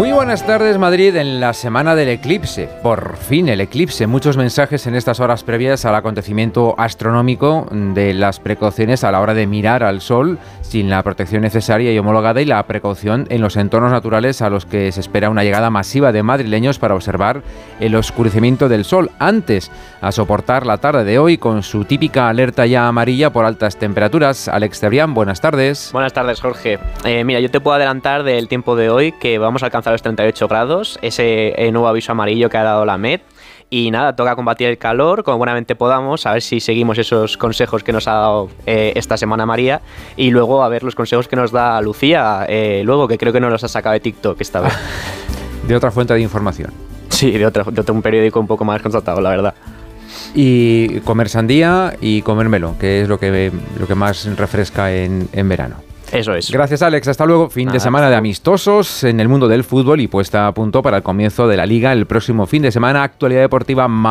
Muy buenas tardes, Madrid, en la semana del eclipse. Por fin el eclipse. Muchos mensajes en estas horas previas al acontecimiento astronómico de las precauciones a la hora de mirar al sol sin la protección necesaria y homologada y la precaución en los entornos naturales a los que se espera una llegada masiva de madrileños para observar el oscurecimiento del sol antes a soportar la tarde de hoy con su típica alerta ya amarilla por altas temperaturas. Alex Cebrián, buenas tardes. Buenas tardes, Jorge. Mira, yo te puedo adelantar del tiempo de hoy que vamos a alcanzar los 38 grados, ese nuevo aviso amarillo que ha dado la MET. Y nada, toca combatir el calor como buenamente podamos, a ver si seguimos esos consejos que nos ha dado esta semana María, y luego a ver los consejos que nos da Lucía, luego, que creo que nos los ha sacado de TikTok esta vez. De otra fuente de información. Sí, de otro un periódico un poco más constatado, la verdad. Y comer sandía y comer melón, que es lo que más refresca en verano. Eso es. Gracias, Alex. Hasta luego. Fin de semana de amistosos en el mundo del fútbol y puesta a punto para el comienzo de la Liga el próximo fin de semana. Actualidad deportiva